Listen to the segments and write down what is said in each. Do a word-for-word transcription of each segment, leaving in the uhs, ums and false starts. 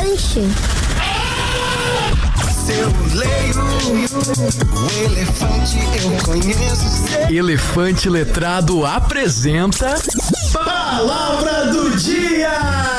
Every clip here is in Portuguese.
elefante. Eu leio, o elefante eu conheço. Elefante Letrado apresenta Palavra do Dia!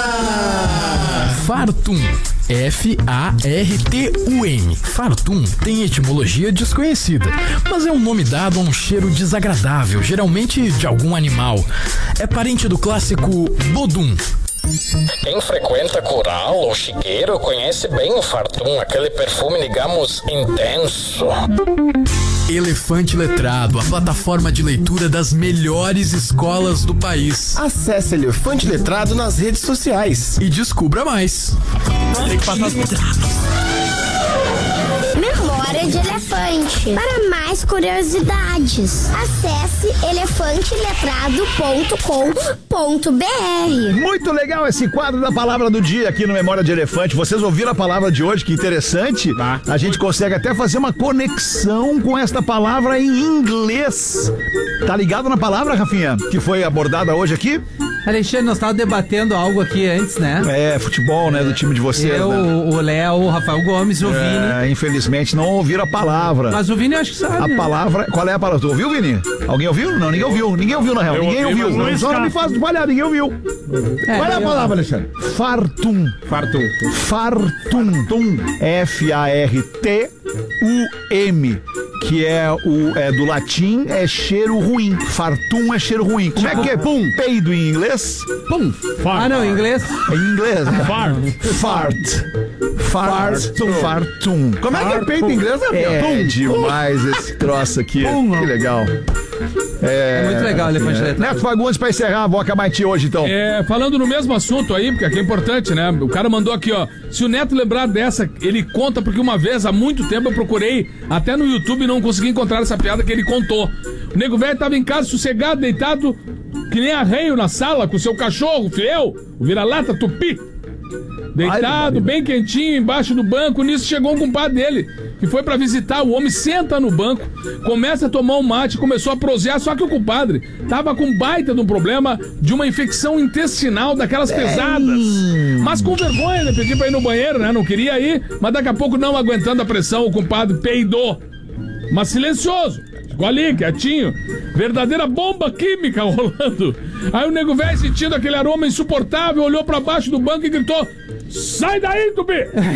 Fartum. F A R T U M. Fartum tem etimologia desconhecida, mas é um nome dado a um cheiro desagradável, geralmente de algum animal. É parente do clássico bodum. Quem frequenta coral ou chiqueiro conhece bem o Fartum, aquele perfume, digamos, intenso. Elefante Letrado, a plataforma de leitura das melhores escolas do país. Acesse Elefante Letrado nas redes sociais e descubra mais. Tem que passar as... Memória de elefante. Para mais curiosidades, acesse elefante letrado ponto com ponto b r. Muito legal esse quadro da Palavra do Dia aqui no Memória de Elefante. Vocês ouviram a palavra de hoje? Que interessante. Ah. A gente consegue até fazer uma conexão com esta palavra em inglês. Tá ligado na palavra, Rafinha? Que foi abordada hoje aqui? Alexandre, nós estávamos debatendo algo aqui antes, né? É, futebol, né? Do time de vocês. Eu, né? o Léo, o Rafael Gomes e o é, Vini. Infelizmente não ouviram a palavra. Mas o Vini eu acho que sabe. A né? palavra. Qual é a palavra? Tu ouviu, Vini? Alguém ouviu? Não, ninguém ouviu. Ninguém ouviu, na real. Eu ninguém ouvi, ouviu. Não, só não me faz espalhar, ninguém ouviu. É, Qual é a palavra, Alexandre? Fartum. Fartum. Fartum. F A R T U M. Que é, o, é do latim, é cheiro ruim. Fartum é cheiro ruim. Como tipo, é que é? Pum. Peido em inglês? Pum. Fart. Ah, não, em inglês? Em inglês. Fart. Fart. Fartum. Fartum. Como é que é peito em inglês, né? É demais esse troço aqui. Que legal. É, é muito legal o elefante letrado. Neto Fagundes, pra encerrar, vou acabar em ti hoje, então. É, falando no mesmo assunto aí, porque aqui é importante, né? O cara mandou aqui, ó. Se o Neto lembrar dessa, ele conta, porque uma vez, há muito tempo, eu procurei até no YouTube e não consegui encontrar essa piada que ele contou. O nego velho tava em casa, sossegado, deitado, que nem arreio na sala, com o seu cachorro fiel, o vira-lata tupi. Deitado, Ai, bem quentinho, embaixo do banco. Nisso chegou um compadre dele, que foi pra visitar. O homem senta no banco, começa a tomar um mate, começou a prosear. Só que o compadre tava com baita de um problema de uma infecção intestinal daquelas pesadas. Mas com vergonha, né? Pedi pra ir no banheiro, né? Não queria ir, mas daqui a pouco, não aguentando a pressão, o compadre peidou. Mas silencioso, ficou ali, quietinho. Verdadeira bomba química rolando. Aí o nego velho, sentindo aquele aroma insuportável, olhou pra baixo do banco e gritou: sai daí, Tupi!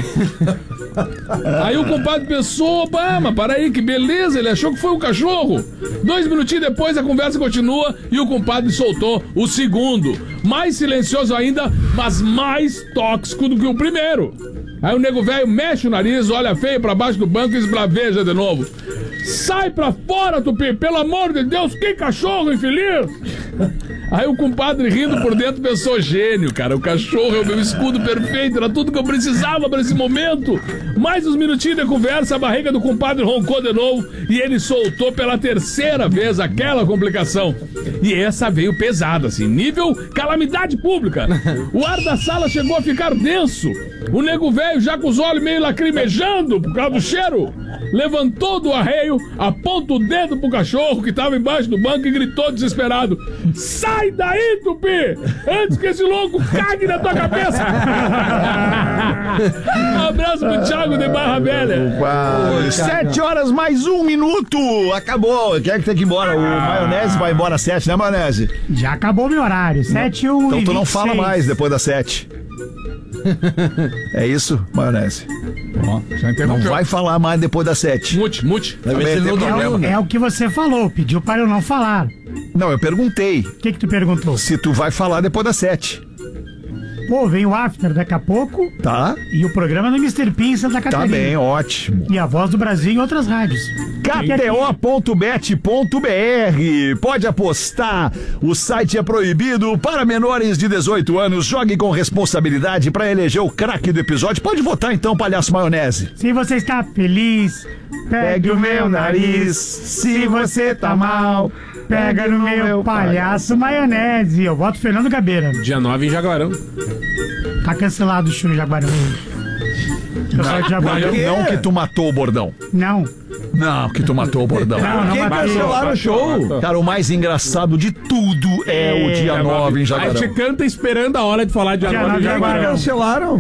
Aí o compadre pensou: opa, mas para aí, que beleza, ele achou que foi um cachorro. Dois minutinhos depois a conversa continua e o compadre soltou o segundo, mais silencioso ainda, mas mais tóxico do que o primeiro. Aí o nego velho mexe o nariz, olha feio pra baixo do banco e esbraveja de novo: sai pra fora, Tupi, pelo amor de Deus, que cachorro infeliz! Aí o compadre, rindo por dentro, pensou: gênio, cara, o cachorro é o meu escudo perfeito, era tudo que eu precisava pra esse momento. Mais uns minutinhos de conversa, a barriga do compadre roncou de novo e ele soltou pela terceira vez aquela complicação. E essa veio pesada, assim, nível calamidade pública. O ar da sala chegou a ficar denso. O nego velho, já com os olhos meio lacrimejando por causa do cheiro, levantou do arreio, aponta o dedo pro cachorro que tava embaixo do banco e gritou desesperado: sai daí, Tupi, antes que esse louco cague na tua cabeça. Um abraço pro Thiago de Barra Velha. Uau, sete horas mais um minuto. Acabou. Quem é que tem que ir embora? O Maionese vai embora às sete, né, Maionese? Já acabou meu horário, sete e um. Então tu não fala mais depois das sete. É isso, Maionese? Ó, já não vai falar mais depois das sete. Mute, mute. Vai ver, tem problema. É, é o que você falou, pediu para eu não falar. Não, eu perguntei. O que que tu perguntou? Se tu vai falar depois das sete. Pô, vem o After daqui a pouco. Tá. E o programa do mister P em Santa Catarina. Tá bem, ótimo. E a Voz do Brasil em outras rádios. K T O ponto bet ponto b r. Pode apostar. O site é proibido para menores de dezoito anos. Jogue com responsabilidade para eleger o craque do episódio. Pode votar então, Palhaço Maionese. Se você está feliz, pegue o meu nariz. Se você tá mal, pega no meu Palhaço Maionese. Eu voto Fernando Gabeira. Dia nove em Jaguarão. Tá cancelado o show em Jaguarão. Eu sou de Jaguarão. Não, não que tu matou o bordão. Não. Não, que tu matou o bordão. Não, não Quem cancelaram o show? Cara, o mais engraçado de tudo é, é o dia nove em Jaguarão. Aí você canta esperando a hora de falar de Dia Jaguarão. nove em Jaguarão. Cancelaram?